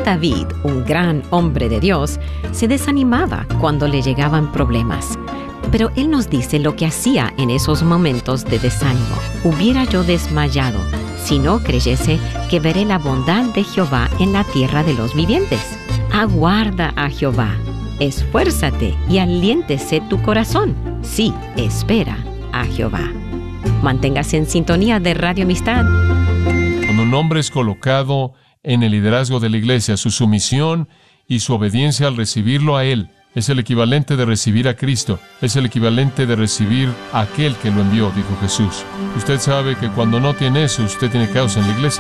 David, un gran hombre de Dios, se desanimaba cuando le llegaban problemas. Pero Él nos dice lo que hacía en esos momentos de desánimo. Hubiera yo desmayado si no creyese que veré la bondad de Jehová en la tierra de los vivientes. Aguarda a Jehová, esfuérzate y aliéntese tu corazón. Sí, espera a Jehová. Manténgase en sintonía de Radio Amistad. Cuando un hombre es colocado en el liderazgo de la iglesia, su sumisión y su obediencia al recibirlo a Él es el equivalente de recibir a Cristo, es el equivalente de recibir a aquel que lo envió, dijo Jesús. Usted sabe que cuando no tiene eso, usted tiene caos en la iglesia.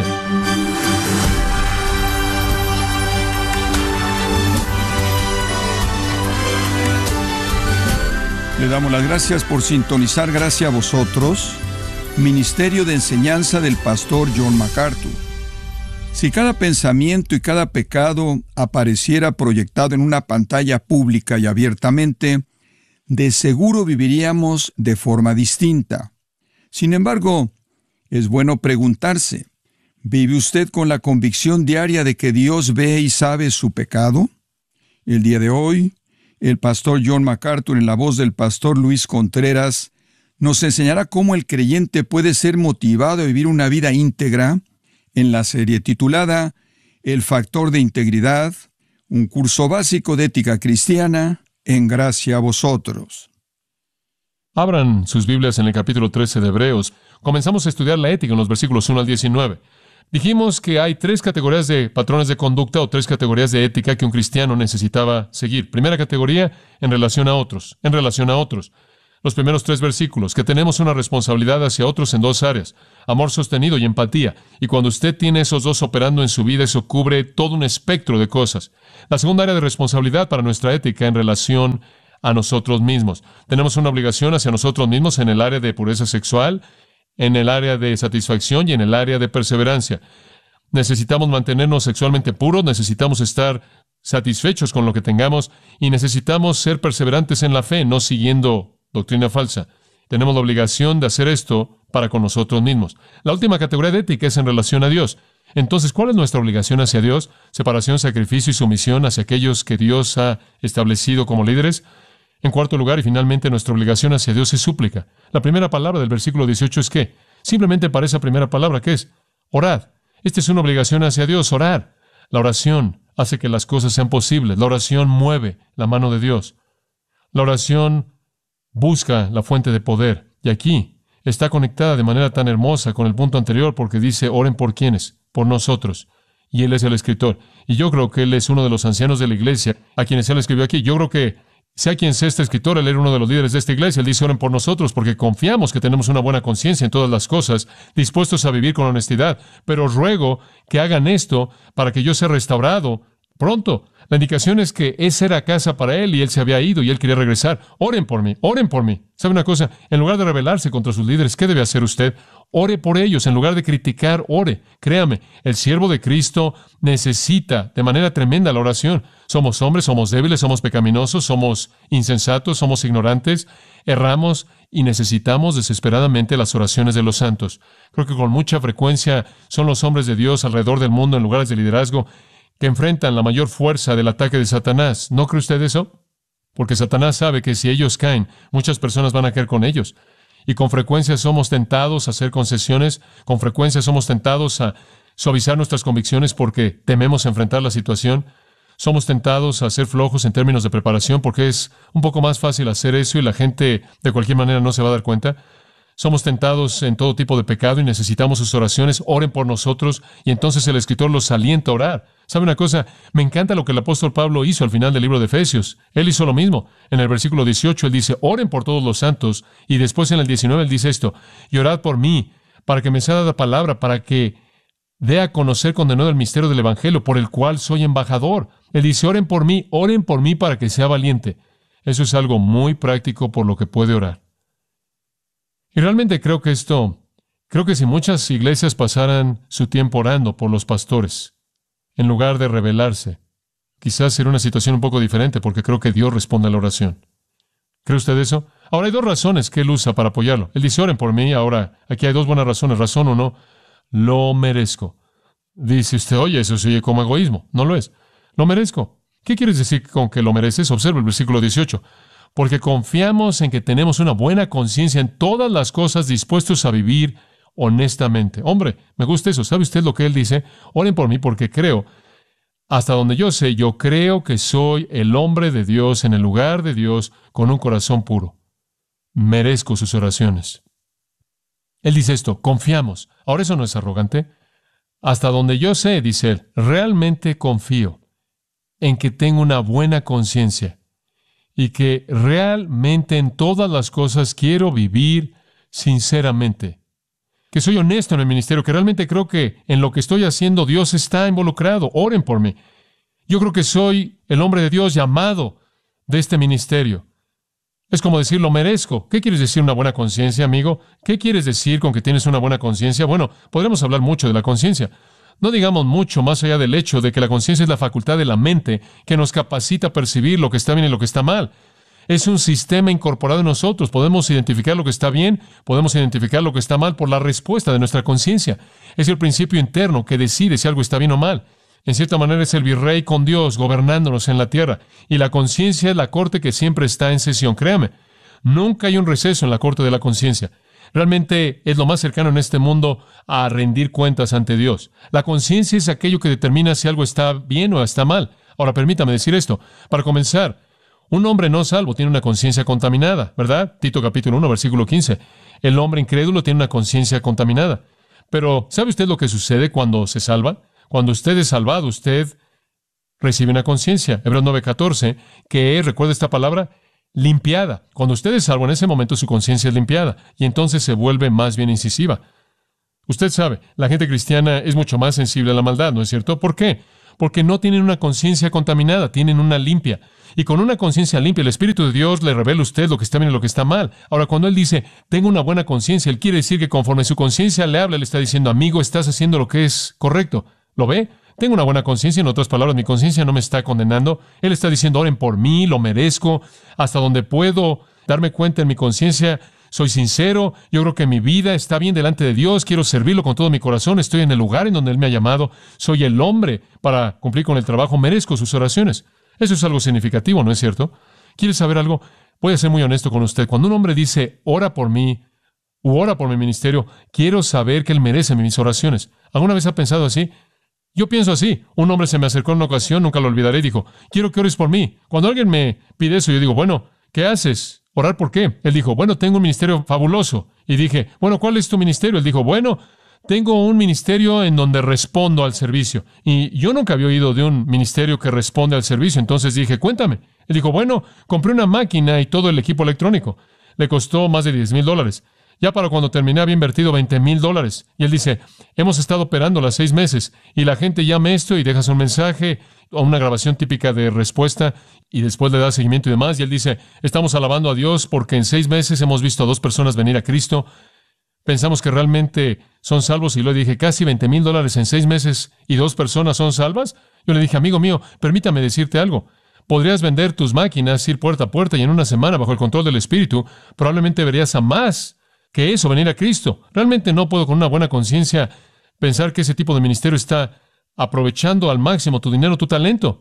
Le damos las gracias por sintonizar. Gracias a vosotros, Ministerio de Enseñanza del Pastor John MacArthur. Si cada pensamiento y cada pecado apareciera proyectado en una pantalla pública y abiertamente, de seguro viviríamos de forma distinta. Sin embargo, es bueno preguntarse, ¿vive usted con la convicción diaria de que Dios ve y sabe su pecado? El día de hoy, el pastor John MacArthur, en la voz del pastor Luis Contreras, nos enseñará cómo el creyente puede ser motivado a vivir una vida íntegra en la serie titulada El Factor de Integridad, un curso básico de ética cristiana, en gracia a vosotros. Abran sus Biblias en el capítulo 13 de Hebreos. Comenzamos a estudiar la ética en los versículos 1 al 19. Dijimos que hay 3 categorías de patrones de conducta o 3 categorías de ética que un cristiano necesitaba seguir. Primera categoría, en relación a otros. Los primeros 3 versículos, que tenemos una responsabilidad hacia otros en 2 áreas, amor sostenido y empatía. Y cuando usted tiene esos 2 operando en su vida, eso cubre todo un espectro de cosas. La segunda área de responsabilidad para nuestra ética en relación a nosotros mismos. Tenemos una obligación hacia nosotros mismos en el área de pureza sexual, en el área de satisfacción y en el área de perseverancia. Necesitamos mantenernos sexualmente puros, necesitamos estar satisfechos con lo que tengamos y necesitamos ser perseverantes en la fe, no siguiendo doctrina falsa. Tenemos la obligación de hacer esto para con nosotros mismos. La última categoría de ética es en relación a Dios. Entonces, ¿cuál es nuestra obligación hacia Dios? Separación, sacrificio y sumisión hacia aquellos que Dios ha establecido como líderes. En cuarto lugar, y finalmente, nuestra obligación hacia Dios es súplica. La primera palabra del versículo 18 es ¿qué? Simplemente para esa primera palabra, ¿qué es? Orad. Esta es una obligación hacia Dios, orar. La oración hace que las cosas sean posibles. La oración mueve la mano de Dios. La oración busca la fuente de poder. Y aquí está conectada de manera tan hermosa con el punto anterior porque dice, oren por ¿quiénes? Por nosotros. Y Él es el escritor. Y yo creo que Él es uno de los ancianos de la iglesia a quienes Él escribió aquí. Yo creo que sea quien sea este escritor, Él era uno de los líderes de esta iglesia. Él dice, oren por nosotros porque confiamos que tenemos una buena conciencia en todas las cosas, dispuestos a vivir con honestidad. Pero os ruego que hagan esto para que yo sea restaurado pronto. La indicación es que esa era casa para él y él se había ido y él quería regresar. Oren por mí, oren por mí. ¿Sabe una cosa? En lugar de rebelarse contra sus líderes, ¿qué debe hacer usted? Ore por ellos. En lugar de criticar, ore. Créame, el siervo de Cristo necesita de manera tremenda la oración. Somos hombres, somos débiles, somos pecaminosos, somos insensatos, somos ignorantes, erramos y necesitamos desesperadamente las oraciones de los santos. Creo que con mucha frecuencia son los hombres de Dios alrededor del mundo en lugares de liderazgo que enfrentan la mayor fuerza del ataque de Satanás. ¿No cree usted eso? Porque Satanás sabe que si ellos caen, muchas personas van a caer con ellos. Y con frecuencia somos tentados a hacer concesiones, con frecuencia somos tentados a suavizar nuestras convicciones porque tememos enfrentar la situación. Somos tentados a ser flojos en términos de preparación porque es un poco más fácil hacer eso y la gente de cualquier manera no se va a dar cuenta. Somos tentados en todo tipo de pecado y necesitamos sus oraciones. Oren por nosotros y entonces el escritor los alienta a orar. ¿Sabe una cosa? Me encanta lo que el apóstol Pablo hizo al final del libro de Efesios. Él hizo lo mismo. En el versículo 18 él dice, oren por todos los santos. Y después en el 19 él dice esto, y orad por mí, para que me sea dada palabra, para que dé a conocer con denuedo el misterio del evangelio, por el cual soy embajador. Él dice, oren por mí para que sea valiente. Eso es algo muy práctico por lo que puede orar. Y realmente creo que si muchas iglesias pasaran su tiempo orando por los pastores, en lugar de rebelarse, quizás sería una situación un poco diferente, porque creo que Dios responde a la oración. ¿Cree usted eso? Ahora hay 2 razones que Él usa para apoyarlo. Él dice, oren por mí. Ahora, aquí hay 2 buenas razones. Razón 1, lo merezco. Dice usted, oye, eso se oye como egoísmo. No lo es. Lo merezco. ¿Qué quieres decir con que lo mereces? Observa el versículo 18. Porque confiamos en que tenemos una buena conciencia en todas las cosas, dispuestos a vivir honestamente. Hombre, me gusta eso. ¿Sabe usted lo que él dice? Oren por mí porque creo. Hasta donde yo sé, yo creo que soy el hombre de Dios en el lugar de Dios con un corazón puro. Merezco sus oraciones. Él dice esto, confiamos. Ahora eso no es arrogante. Hasta donde yo sé, dice él, realmente confío en que tengo una buena conciencia y que realmente en todas las cosas quiero vivir sinceramente. Que soy honesto en el ministerio, que realmente creo que en lo que estoy haciendo Dios está involucrado. Oren por mí. Yo creo que soy el hombre de Dios llamado de este ministerio. Es como decir, lo merezco. ¿Qué quieres decir una buena conciencia, amigo? ¿Qué quieres decir con que tienes una buena conciencia? Bueno, podremos hablar mucho de la conciencia. No digamos mucho más allá del hecho de que la conciencia es la facultad de la mente que nos capacita a percibir lo que está bien y lo que está mal. Es un sistema incorporado en nosotros. Podemos identificar lo que está bien, podemos identificar lo que está mal por la respuesta de nuestra conciencia. Es el principio interno que decide si algo está bien o mal. En cierta manera es el virrey con Dios gobernándonos en la tierra. Y la conciencia es la corte que siempre está en sesión. Créame, nunca hay un receso en la corte de la conciencia. Realmente es lo más cercano en este mundo a rendir cuentas ante Dios. La conciencia es aquello que determina si algo está bien o está mal. Ahora, permítame decir esto. Para comenzar, un hombre no salvo tiene una conciencia contaminada, ¿verdad? Tito capítulo 1, versículo 15. El hombre incrédulo tiene una conciencia contaminada. Pero, ¿sabe usted lo que sucede cuando se salva? Cuando usted es salvado, usted recibe una conciencia. Hebreos 9:14, que es, recuerda esta palabra, limpiada. Cuando usted es salvo, en ese momento su conciencia es limpiada y entonces se vuelve más bien incisiva. Usted sabe, la gente cristiana es mucho más sensible a la maldad, ¿no es cierto? ¿Por qué? Porque no tienen una conciencia contaminada, tienen una limpia. Y con una conciencia limpia, el Espíritu de Dios le revela a usted lo que está bien y lo que está mal. Ahora, cuando Él dice, tengo una buena conciencia, Él quiere decir que conforme su conciencia le habla, le está diciendo, amigo, estás haciendo lo que es correcto. ¿Lo ve? Tengo una buena conciencia, en otras palabras, mi conciencia no me está condenando. Él está diciendo, oren por mí, lo merezco, hasta donde puedo darme cuenta en mi conciencia, soy sincero, yo creo que mi vida está bien delante de Dios, quiero servirlo con todo mi corazón, estoy en el lugar en donde Él me ha llamado, soy el hombre para cumplir con el trabajo, merezco sus oraciones. Eso es algo significativo, ¿no es cierto? ¿Quieres saber algo? Voy a ser muy honesto con usted. Cuando un hombre dice, ora por mí, u ora por mi ministerio, quiero saber que Él merece mis oraciones. ¿Alguna vez ha pensado así? Yo pienso así. Un hombre se me acercó en una ocasión, nunca lo olvidaré, y dijo, quiero que ores por mí. Cuando alguien me pide eso, yo digo, bueno, ¿qué haces? ¿Orar por qué? Él dijo, bueno, tengo un ministerio fabuloso. Y dije, bueno, ¿cuál es tu ministerio? Él dijo, bueno, tengo un ministerio en donde respondo al servicio. Y yo nunca había oído de un ministerio que responde al servicio. Entonces dije, cuéntame. Él dijo, bueno, compré una máquina y todo el equipo electrónico. Le costó más de $10,000. Ya para cuando terminé había invertido $20,000. Y él dice, hemos estado operándola 6 meses y la gente llama esto y dejas un mensaje o una grabación típica de respuesta y después le da seguimiento y demás. Y él dice, estamos alabando a Dios porque en 6 meses hemos visto a 2 personas venir a Cristo. Pensamos que realmente son salvos y le dije, casi $20,000 en 6 meses y 2 personas son salvas. Yo le dije, amigo mío, permítame decirte algo. Podrías vender tus máquinas, ir puerta a puerta y en una semana, bajo el control del Espíritu, probablemente verías a más que eso, venir a Cristo. Realmente no puedo con una buena conciencia pensar que ese tipo de ministerio está aprovechando al máximo tu dinero, tu talento.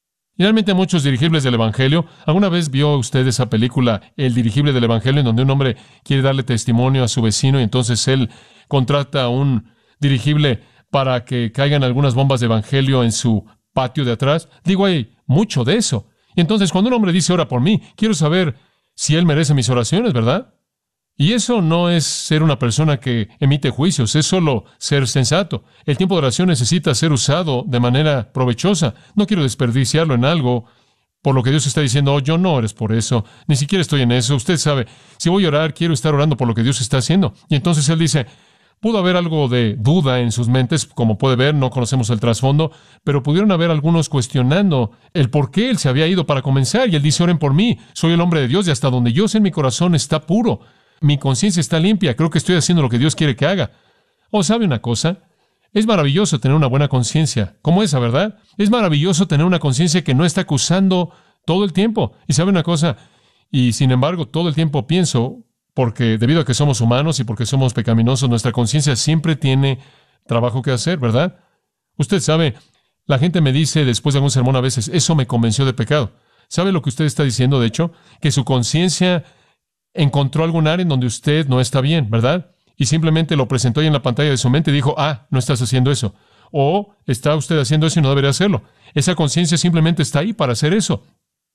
Y realmente muchos dirigibles del Evangelio, ¿alguna vez vio usted esa película, El dirigible del Evangelio, en donde un hombre quiere darle testimonio a su vecino y entonces él contrata a un dirigible para que caigan algunas bombas de Evangelio en su patio de atrás? Digo, hay mucho de eso. Y entonces cuando un hombre dice, ora por mí, quiero saber si él merece mis oraciones, ¿verdad? Y eso no es ser una persona que emite juicios, es solo ser sensato. El tiempo de oración necesita ser usado de manera provechosa. No quiero desperdiciarlo en algo por lo que Dios está diciendo, oh, yo no eres por eso, ni siquiera estoy en eso. Usted sabe, si voy a orar, quiero estar orando por lo que Dios está haciendo. Y entonces él dice, pudo haber algo de duda en sus mentes, como puede ver, no conocemos el trasfondo, pero pudieron haber algunos cuestionando el por qué él se había ido para comenzar. Y él dice, oren por mí, soy el hombre de Dios y hasta donde yo sé en mi corazón está puro. Mi conciencia está limpia, creo que estoy haciendo lo que Dios quiere que haga. ¿O sabe una cosa? Es maravilloso tener una buena conciencia, como esa, ¿verdad? Es maravilloso tener una conciencia que no está acusando todo el tiempo. Y sabe una cosa, y sin embargo todo el tiempo pienso, porque debido a que somos humanos y porque somos pecaminosos, nuestra conciencia siempre tiene trabajo que hacer, ¿verdad? Usted sabe, la gente me dice después de algún sermón a veces, eso me convenció de pecado. ¿Sabe lo que usted está diciendo, de hecho? Que su conciencia encontró algún área en donde usted no está bien, ¿verdad? Y simplemente lo presentó ahí en la pantalla de su mente y dijo, no estás haciendo eso. O está usted haciendo eso y no debería hacerlo. Esa conciencia simplemente está ahí para hacer eso.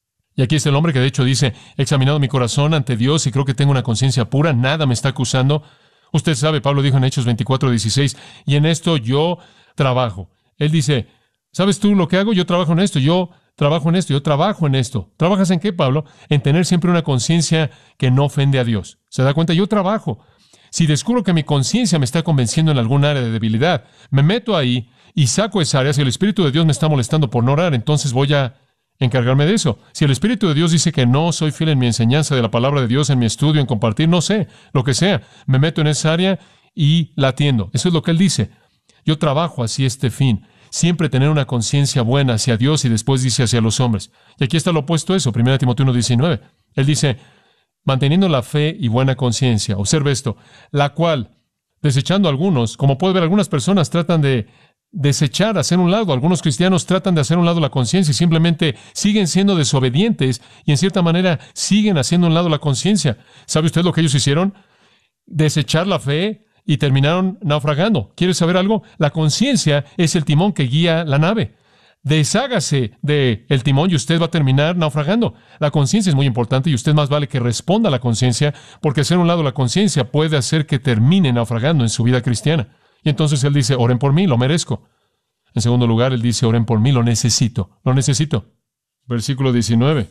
Y aquí está el hombre que de hecho dice, he examinado mi corazón ante Dios y creo que tengo una conciencia pura, nada me está acusando. Usted sabe, Pablo dijo en Hechos 24:16, y en esto yo trabajo. Él dice, ¿sabes tú lo que hago? Yo trabajo en esto, yo trabajo en esto, yo trabajo en esto. ¿Trabajas en qué, Pablo? En tener siempre una conciencia que no ofende a Dios. ¿Se da cuenta? Yo trabajo. Si descubro que mi conciencia me está convenciendo en algún área de debilidad, me meto ahí y saco esa área. Si el Espíritu de Dios me está molestando por no orar, entonces voy a encargarme de eso. Si el Espíritu de Dios dice que no soy fiel en mi enseñanza de la palabra de Dios, en mi estudio, en compartir, no sé, lo que sea, me meto en esa área y la atiendo. Eso es lo que él dice. Yo trabajo hacia este fin. Siempre tener una conciencia buena hacia Dios y después dice hacia los hombres. Y aquí está lo opuesto a eso, 1 Timoteo 1:19. Él dice, manteniendo la fe y buena conciencia. Observe esto, la cual, desechando a algunos, como puede ver, algunas personas tratan de desechar, hacer un lado. Algunos cristianos tratan de hacer un lado la conciencia y simplemente siguen siendo desobedientes y en cierta manera siguen haciendo un lado la conciencia. ¿Sabe usted lo que ellos hicieron? Desechar la fe y terminaron naufragando. ¿Quieres saber algo? La conciencia es el timón que guía la nave. Deshágase del timón y usted va a terminar naufragando. La conciencia es muy importante y usted más vale que responda a la conciencia, porque hacer un lado la conciencia puede hacer que termine naufragando en su vida cristiana. Y entonces él dice, oren por mí, lo merezco. En segundo lugar, él dice, oren por mí, lo necesito. Lo necesito. Versículo 19.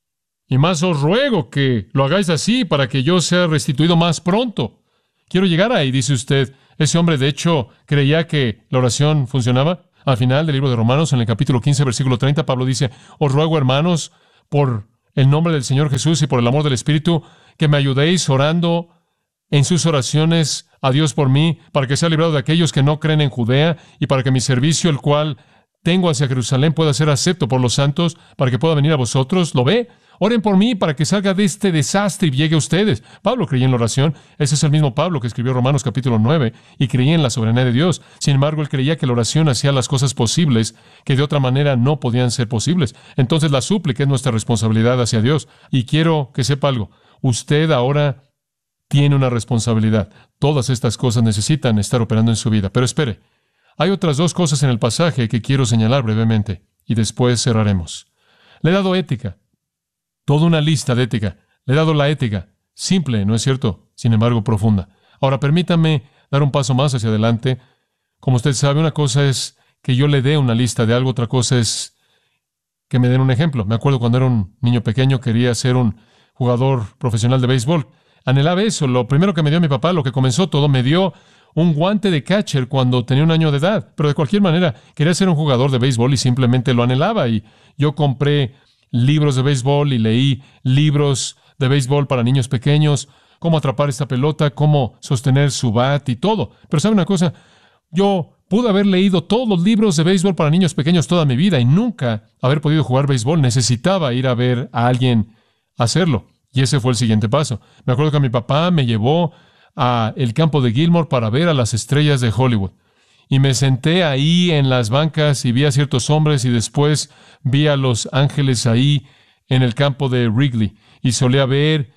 Y más os ruego que lo hagáis así para que yo sea restituido más pronto. Quiero llegar ahí, dice usted. Ese hombre, de hecho, creía que la oración funcionaba. Al final del libro de Romanos, en el capítulo 15, versículo 30, Pablo dice, os ruego, hermanos, por el nombre del Señor Jesús y por el amor del Espíritu, que me ayudéis orando en sus oraciones a Dios por mí, para que sea librado de aquellos que no creen en Judea, y para que mi servicio, el cual tengo hacia Jerusalén, pueda ser acepto por los santos, para que pueda venir a vosotros. ¿Lo ve? Oren por mí para que salga de este desastre y llegue a ustedes. Pablo creía en la oración. Ese es el mismo Pablo que escribió Romanos capítulo 9 y creía en la soberanía de Dios. Sin embargo, él creía que la oración hacía las cosas posibles que de otra manera no podían ser posibles. Entonces la súplica es nuestra responsabilidad hacia Dios. Y quiero que sepa algo. Usted ahora tiene una responsabilidad. Todas estas cosas necesitan estar operando en su vida. Pero espere, hay otras dos cosas en el pasaje que quiero señalar brevemente y después cerraremos. Le he dado ética. Toda una lista de ética. Le he dado la ética. Simple, ¿no es cierto? Sin embargo, profunda. Ahora, permítame dar un paso más hacia adelante. Como usted sabe, una cosa es que yo le dé una lista de algo, otra cosa es que me den un ejemplo. Me acuerdo cuando era un niño pequeño, quería ser un jugador profesional de béisbol. Anhelaba eso. Lo primero que me dio mi papá, lo que comenzó todo, me dio un guante de catcher cuando tenía 1 año de edad. Pero de cualquier manera, quería ser un jugador de béisbol y simplemente lo anhelaba. Y yo compré libros de béisbol y leí libros de béisbol para niños pequeños, cómo atrapar esta pelota, cómo sostener su bat y todo. Pero ¿sabe una cosa? Yo pude haber leído todos los libros de béisbol para niños pequeños toda mi vida y nunca haber podido jugar béisbol. Necesitaba ir a ver a alguien hacerlo. Y ese fue el siguiente paso. Me acuerdo que mi papá me llevó a el campo de Gilmore para ver a las estrellas de Hollywood. Y me senté ahí en las bancas y vi a ciertos hombres y después vi a los ángeles ahí en el campo de Wrigley. Y solía ver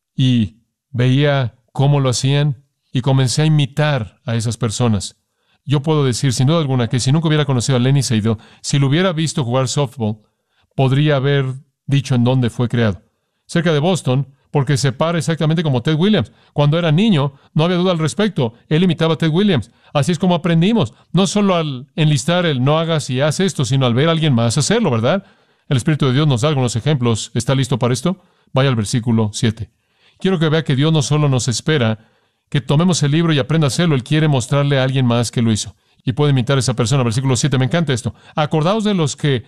y veía cómo lo hacían y comencé a imitar a esas personas. Yo puedo decir sin duda alguna que si nunca hubiera conocido a Lenny Seidel, si lo hubiera visto jugar softball, podría haber dicho en dónde fue creado. Cerca de Boston, porque se para exactamente como Ted Williams. Cuando era niño, no había duda al respecto. Él imitaba a Ted Williams. Así es como aprendimos. No solo al enlistar el no hagas y haz esto, sino al ver a alguien más hacerlo, ¿verdad? El Espíritu de Dios nos da algunos ejemplos. ¿Está listo para esto? Vaya al versículo 7. Quiero que vea que Dios no solo nos espera que tomemos el libro y aprenda a hacerlo. Él quiere mostrarle a alguien más que lo hizo. Y puede imitar a esa persona. Versículo 7. Me encanta esto. Acordaos de los que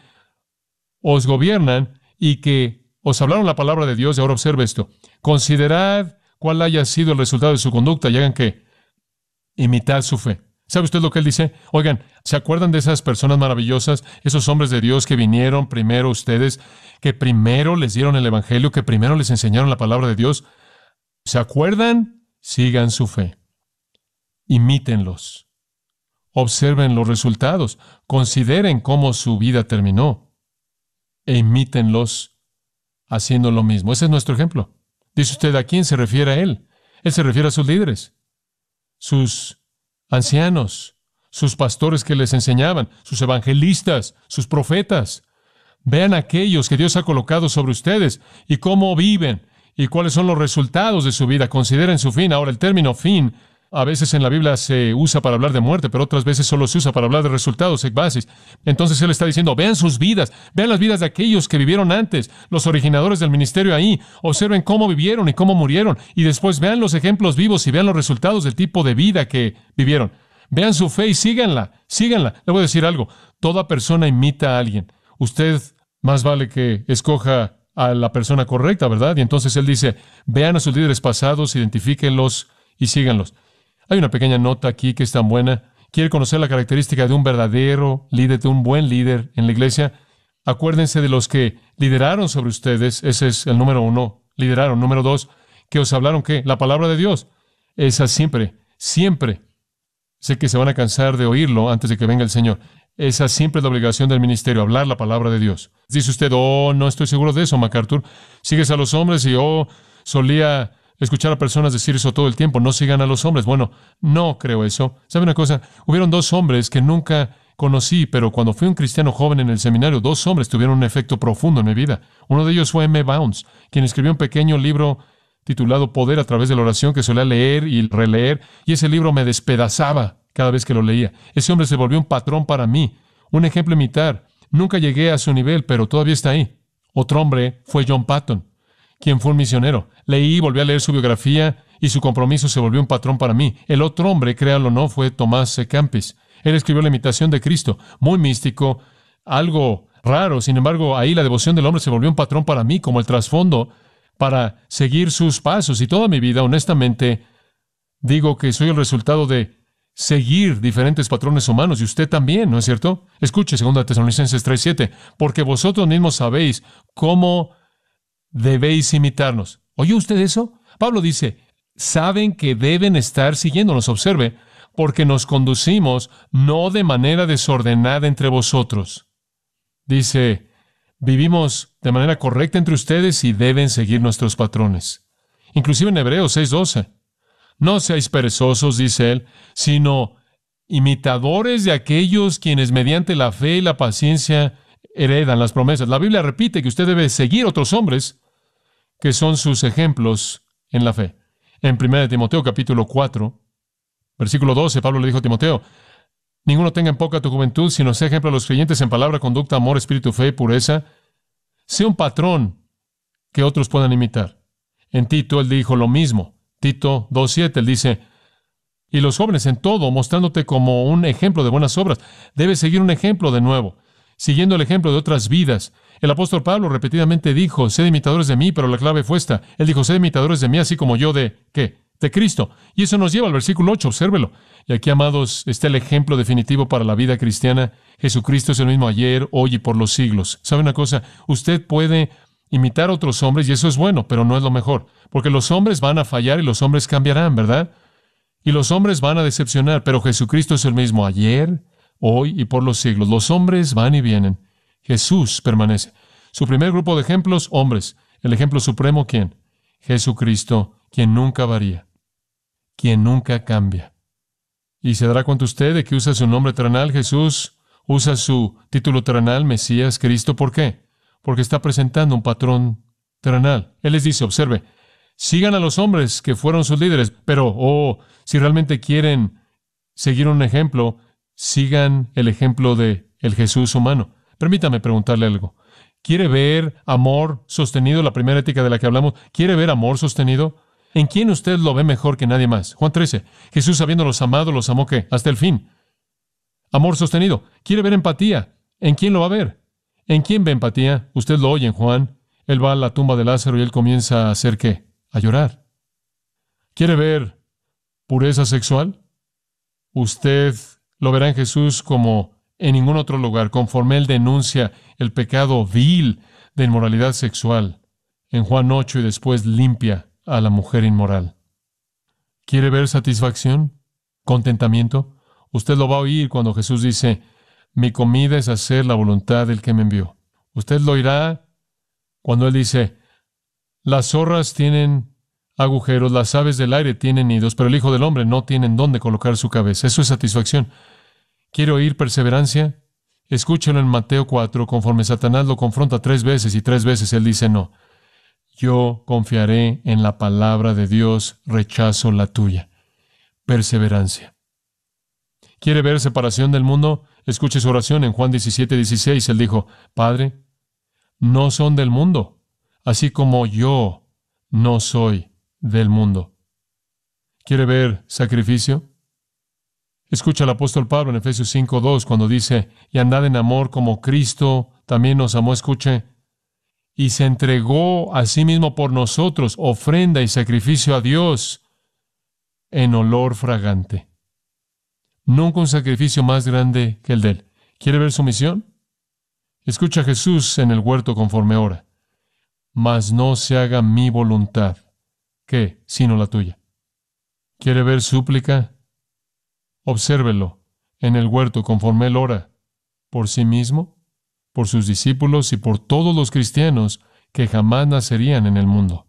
os gobiernan y que os hablaron la palabra de Dios, y ahora observe esto. Considerad cuál haya sido el resultado de su conducta y hagan ¿qué? Imitad su fe. ¿Sabe usted lo que él dice? Oigan, ¿se acuerdan de esas personas maravillosas? Esos hombres de Dios que vinieron primero ustedes, que primero les dieron el evangelio, que primero les enseñaron la palabra de Dios. ¿Se acuerdan? Sigan su fe. Imítenlos. Observen los resultados, consideren cómo su vida terminó e imítenlos haciendo lo mismo. Ese es nuestro ejemplo. Dice usted, ¿a quién se refiere a él? Él se refiere a sus líderes, sus ancianos, sus pastores que les enseñaban, sus evangelistas, sus profetas. Vean aquellos que Dios ha colocado sobre ustedes y cómo viven y cuáles son los resultados de su vida. Consideren su fin. Ahora, el término fin a veces en la Biblia se usa para hablar de muerte, pero otras veces solo se usa para hablar de resultados, ekbasis. Entonces Él está diciendo, vean sus vidas, vean las vidas de aquellos que vivieron antes, los originadores del ministerio ahí. Observen cómo vivieron y cómo murieron. Y después vean los ejemplos vivos y vean los resultados del tipo de vida que vivieron. Vean su fe y síganla, síganla. Le voy a decir algo, toda persona imita a alguien. Usted más vale que escoja a la persona correcta, ¿verdad? Y entonces Él dice, vean a sus líderes pasados, identifíquenlos y síganlos. Hay una pequeña nota aquí que es tan buena. ¿Quiere conocer la característica de un verdadero líder, de un buen líder en la iglesia? Acuérdense de los que lideraron sobre ustedes. Ese es el número 1. Lideraron. Número 2, que os hablaron, ¿qué? La palabra de Dios. Esa siempre. Sé que se van a cansar de oírlo antes de que venga el Señor. Esa siempre es la obligación del ministerio, hablar la palabra de Dios. Dice usted, no estoy seguro de eso, MacArthur. Sigues a los hombres y solía escuchar a personas decir eso todo el tiempo. No sigan a los hombres. Bueno, no creo eso. ¿Sabe una cosa? Hubieron 2 hombres que nunca conocí, pero cuando fui un cristiano joven en el seminario, 2 hombres tuvieron un efecto profundo en mi vida. Uno de ellos fue M. Bounds, quien escribió un pequeño libro titulado Poder a través de la oración, que solía leer y releer, y ese libro me despedazaba cada vez que lo leía. Ese hombre se volvió un patrón para mí, un ejemplo a imitar. Nunca llegué a su nivel, pero todavía está ahí. Otro hombre fue John Patton, quien fue un misionero. Leí y volví a leer su biografía y su compromiso se volvió un patrón para mí. El otro hombre, créanlo o no, fue Tomás Kempis. Él escribió La imitación de Cristo, muy místico, algo raro. Sin embargo, ahí la devoción del hombre se volvió un patrón para mí, como el trasfondo para seguir sus pasos. Y toda mi vida, honestamente, digo que soy el resultado de seguir diferentes patrones humanos, y usted también, ¿no es cierto? Escuche 2 Tesalonicenses 3:7, porque vosotros mismos sabéis cómo debéis imitarnos. ¿Oyó usted eso? Pablo dice, saben que deben estar siguiéndonos. Observe, porque nos conducimos no de manera desordenada entre vosotros. Dice, vivimos de manera correcta entre ustedes y deben seguir nuestros patrones. Inclusive en Hebreos 6:12. No seáis perezosos, dice él, sino imitadores de aquellos quienes mediante la fe y la paciencia heredan las promesas. La Biblia repite que usted debe seguir otros hombres que son sus ejemplos en la fe. En 1 Timoteo capítulo 4, versículo 12, Pablo le dijo a Timoteo, ninguno tenga en poca tu juventud, sino sea ejemplo a los creyentes en palabra, conducta, amor, espíritu, fe y pureza. Sea un patrón que otros puedan imitar. En Tito él dijo lo mismo. Tito 2:7, él dice, y los jóvenes en todo, mostrándote como un ejemplo de buenas obras. Debes seguir un ejemplo de nuevo, siguiendo el ejemplo de otras vidas. El apóstol Pablo repetidamente dijo, sed imitadores de mí, pero la clave fue esta. Él dijo, sed imitadores de mí, así como yo de, ¿qué? De Cristo. Y eso nos lleva al versículo 8, obsérvelo. Y aquí, amados, está el ejemplo definitivo para la vida cristiana. Jesucristo es el mismo ayer, hoy y por los siglos. ¿Sabe una cosa? Usted puede imitar a otros hombres, y eso es bueno, pero no es lo mejor. Porque los hombres van a fallar y los hombres cambiarán, ¿verdad? Y los hombres van a decepcionar, pero Jesucristo es el mismo ayer, hoy y por los siglos. Los hombres van y vienen. Jesús permanece. Su primer grupo de ejemplos, hombres. El ejemplo supremo, ¿quién? Jesucristo, quien nunca varía, quien nunca cambia. Y se dará cuenta usted de que usa su nombre terrenal, Jesús, usa su título terrenal, Mesías, Cristo. ¿Por qué? Porque está presentando un patrón terrenal. Él les dice, observe, sigan a los hombres que fueron sus líderes, pero, si realmente quieren seguir un ejemplo, sigan el ejemplo de el Jesús humano. Permítame preguntarle algo. ¿Quiere ver amor sostenido? La primera ética de la que hablamos. ¿Quiere ver amor sostenido? ¿En quién usted lo ve mejor que nadie más? Juan 13. Jesús, habiéndolos amado, los amó ¿qué? Hasta el fin. Amor sostenido. ¿Quiere ver empatía? ¿En quién lo va a ver? ¿En quién ve empatía? Usted lo oye en Juan. Él va a la tumba de Lázaro y él comienza a hacer ¿qué? A llorar. ¿Quiere ver pureza sexual? Usted lo verá en Jesús como en ningún otro lugar, conforme él denuncia el pecado vil de inmoralidad sexual en Juan 8 y después limpia a la mujer inmoral. ¿Quiere ver satisfacción? ¿Contentamiento? Usted lo va a oír cuando Jesús dice, mi comida es hacer la voluntad del que me envió. Usted lo oirá cuando Él dice, las zorras tienen agujeros, las aves del aire tienen nidos, pero el Hijo del Hombre no tiene en dónde colocar su cabeza. Eso es satisfacción. ¿Quiere oír perseverancia? Escúchelo en Mateo 4, conforme Satanás lo confronta 3 veces y 3 veces Él dice no. Yo confiaré en la palabra de Dios, rechazo la tuya. Perseverancia. ¿Quiere ver separación del mundo? Escuche su oración en Juan 17:16. Él dijo, Padre, no son del mundo, así como yo no soy del mundo. ¿Quiere ver sacrificio? Escucha al apóstol Pablo en Efesios 5:2 cuando dice, y andad en amor como Cristo también nos amó. Escuche, y se entregó a sí mismo por nosotros, ofrenda y sacrificio a Dios en olor fragante. Nunca un sacrificio más grande que el de Él. ¿Quiere ver su misión? Escucha a Jesús en el huerto conforme ora. Mas no se haga mi voluntad, ¿qué? Sino la tuya. ¿Quiere ver súplica? Obsérvelo en el huerto conforme Él ora, por sí mismo, por sus discípulos y por todos los cristianos que jamás nacerían en el mundo.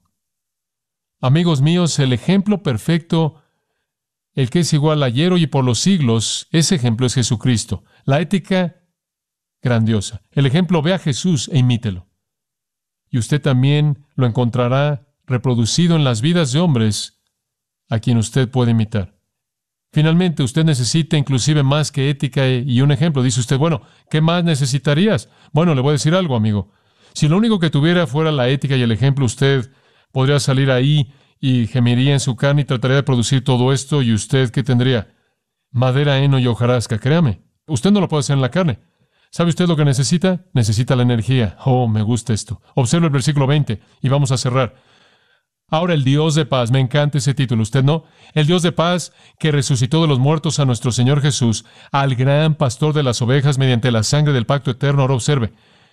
Amigos míos, el ejemplo perfecto, el que es igual ayer, hoy y por los siglos, ese ejemplo es Jesucristo. La ética grandiosa. El ejemplo, ve a Jesús e imítelo. Y usted también lo encontrará reproducido en las vidas de hombres a quien usted puede imitar. Finalmente, usted necesita inclusive más que ética y un ejemplo. Dice usted, bueno, ¿qué más necesitarías? Bueno, le voy a decir algo, amigo. Si lo único que tuviera fuera la ética y el ejemplo, usted podría salir ahí y gemiría en su carne y trataría de producir todo esto, ¿y usted qué tendría? Madera, heno y hojarasca. Créame, usted no lo puede hacer en la carne. ¿Sabe usted lo que necesita? Necesita la energía. Oh, me gusta esto. Observe el versículo 20 y vamos a cerrar. Ahora el Dios de paz, me encanta ese título, ¿usted no? El Dios de paz que resucitó de los muertos a nuestro Señor Jesús, al gran pastor de las ovejas mediante la sangre del pacto eterno. Ahora observe.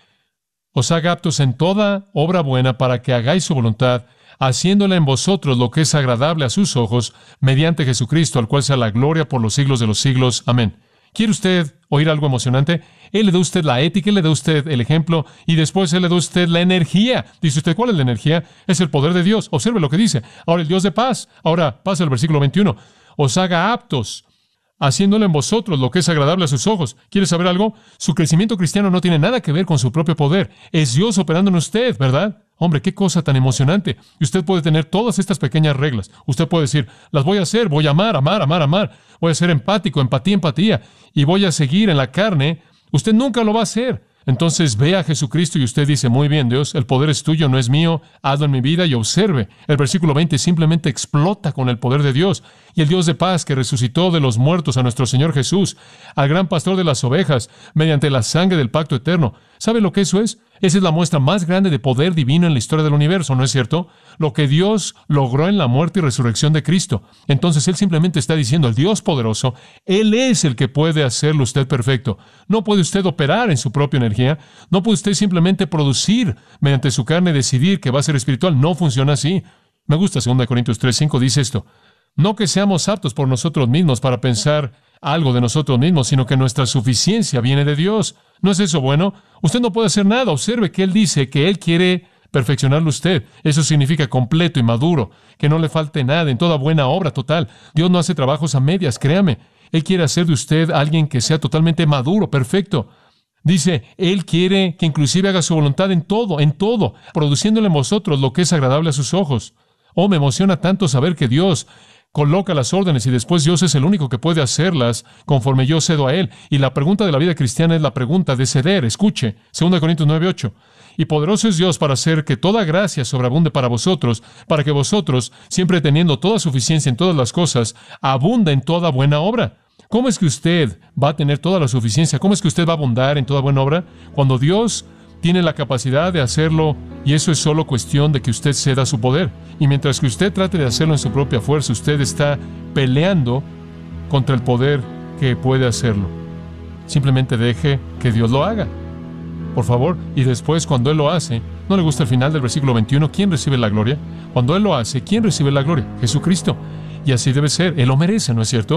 Os haga aptos en toda obra buena para que hagáis su voluntad, haciéndola en vosotros lo que es agradable a sus ojos, mediante Jesucristo, al cual sea la gloria por los siglos de los siglos. Amén. ¿Quiere usted oír algo emocionante? Él le da a usted la ética, Él le da a usted el ejemplo, y después Él le da a usted la energía. Dice usted, ¿cuál es la energía? Es el poder de Dios. Observe lo que dice. Ahora el Dios de paz. Ahora pasa el versículo 21. Os haga aptos, haciéndolo en vosotros lo que es agradable a sus ojos. ¿Quiere saber algo? Su crecimiento cristiano no tiene nada que ver con su propio poder. Es Dios operando en usted, ¿verdad? Hombre, qué cosa tan emocionante. Y usted puede tener todas estas pequeñas reglas. Usted puede decir, las voy a hacer, voy a amar, amar, amar, amar. Voy a ser empático, empatía, empatía. Y voy a seguir en la carne. Usted nunca lo va a hacer. Entonces ve a Jesucristo y usted dice, muy bien, Dios, el poder es tuyo, no es mío, hazlo en mi vida y observe. El versículo 20 simplemente explota con el poder de Dios. Y el Dios de paz que resucitó de los muertos a nuestro Señor Jesús, al gran pastor de las ovejas, mediante la sangre del pacto eterno. ¿Sabe lo que eso es? Esa es la muestra más grande de poder divino en la historia del universo, ¿no es cierto? Lo que Dios logró en la muerte y resurrección de Cristo. Entonces Él simplemente está diciendo, el Dios poderoso, Él es el que puede hacerlo usted perfecto. No puede usted operar en su propia energía. No puede usted simplemente producir mediante su carne y decidir que va a ser espiritual. No funciona así. Me gusta 2 Corintios 3:5, dice esto. No que seamos aptos por nosotros mismos para pensar algo de nosotros mismos, sino que nuestra suficiencia viene de Dios. ¿No es eso bueno? Usted no puede hacer nada. Observe que Él dice que Él quiere perfeccionarlo usted. Eso significa completo y maduro, que no le falte nada en toda buena obra total. Dios no hace trabajos a medias, créame. Él quiere hacer de usted alguien que sea totalmente maduro, perfecto. Dice, Él quiere que inclusive haga su voluntad en todo, produciéndole en vosotros lo que es agradable a sus ojos. Oh, me emociona tanto saber que Dios coloca las órdenes y después Dios es el único que puede hacerlas conforme yo cedo a Él. Y la pregunta de la vida cristiana es la pregunta de ceder. Escuche, 2 Corintios 9:8. Y poderoso es Dios para hacer que toda gracia sobreabunde para vosotros, para que vosotros, siempre teniendo toda suficiencia en todas las cosas, abunda en toda buena obra. ¿Cómo es que usted va a tener toda la suficiencia? ¿Cómo es que usted va a abundar en toda buena obra? Cuando Dios tiene la capacidad de hacerlo, y eso es solo cuestión de que usted ceda su poder. Y mientras que usted trate de hacerlo en su propia fuerza, usted está peleando contra el poder que puede hacerlo. Simplemente deje que Dios lo haga, por favor. Y después, cuando Él lo hace, ¿no le gusta el final del versículo 21? ¿Quién recibe la gloria? Cuando Él lo hace, ¿quién recibe la gloria? Jesucristo. Y así debe ser. Él lo merece, ¿no es cierto?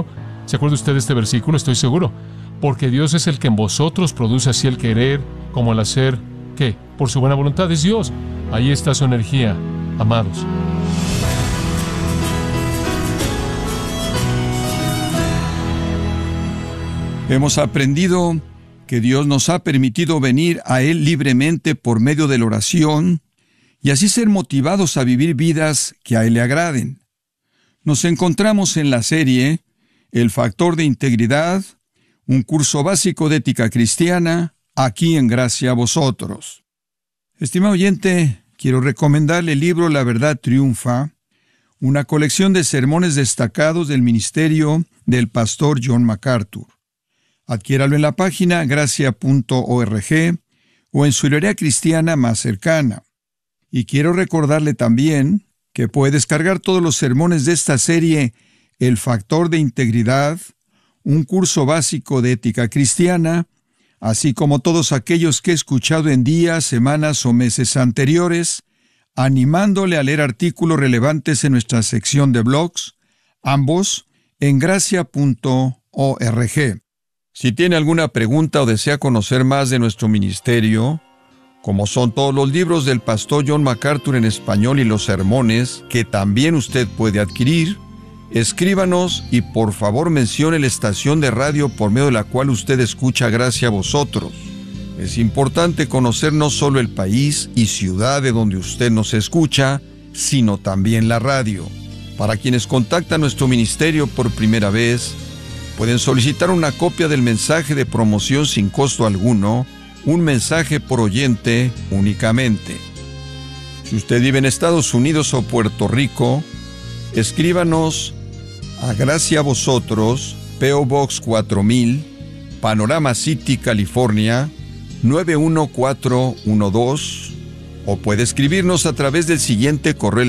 ¿Se acuerda usted de este versículo? Estoy seguro. Porque Dios es el que en vosotros produce así el querer como el hacer. ¿Qué? Por su buena voluntad es Dios. Ahí está su energía, amados. Hemos aprendido que Dios nos ha permitido venir a Él libremente por medio de la oración y así ser motivados a vivir vidas que a Él le agraden. Nos encontramos en la serie El Factor de Integridad, un curso básico de ética cristiana, aquí en Gracia a Vosotros. Estimado oyente, quiero recomendarle el libro La Verdad Triunfa, una colección de sermones destacados del ministerio del pastor John MacArthur. Adquiéralo en la página gracia.org o en su librería cristiana más cercana. Y quiero recordarle también que puede descargar todos los sermones de esta serie El Factor de Integridad, un curso básico de ética cristiana, así como todos aquellos que he escuchado en días, semanas o meses anteriores, animándole a leer artículos relevantes en nuestra sección de blogs, ambos en gracia.org. Si tiene alguna pregunta o desea conocer más de nuestro ministerio, como son todos los libros del pastor John MacArthur en español y los sermones, que también usted puede adquirir, escríbanos y por favor mencione la estación de radio por medio de la cual usted escucha Gracia a Vosotros. Es importante conocer no solo el país y ciudad de donde usted nos escucha, sino también la radio. Para quienes contactan nuestro ministerio por primera vez, pueden solicitar una copia del mensaje de promoción sin costo alguno, un mensaje por oyente únicamente. Si usted vive en Estados Unidos o Puerto Rico, escríbanos a Gracia a Vosotros, P.O. Box 4000, Panorama City, California, 91412, o puede escribirnos a través del siguiente correo